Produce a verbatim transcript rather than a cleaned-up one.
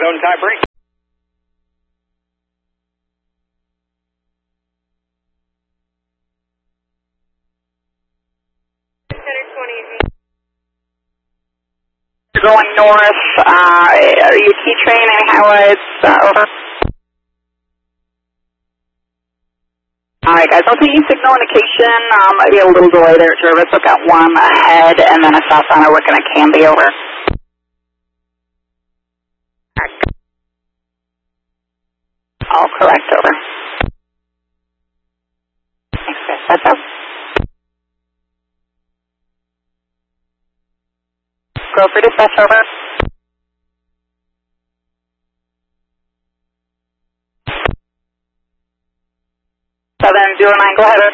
zone tie break. You're going north, uh, are you T-train, any highlights, uh, over? Alright guys, I'll take you signal indication, um, might be a little delay there, Jervis. I've got one ahead and then a southbound looking at Canby, over. All correct, over. Thanks guys, that's up. Go for dispatch, over. seven zero nine, go ahead.